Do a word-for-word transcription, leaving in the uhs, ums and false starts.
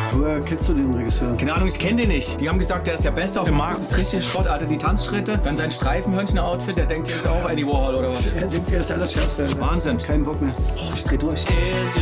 Woher kennst du den Regisseur? Keine Ahnung, ich kenne den nicht. Die haben gesagt, der ist der Beste auf dem Markt. Das ist richtig Schrott, Alter. Die Tanzschritte, dann sein Streifenhörnchen-Outfit. Der denkt, der ist auch Andy Warhol oder was? Er denkt, er ist alles Schärfste. Wahnsinn. Kein Bock mehr. Oh, ich dreh durch.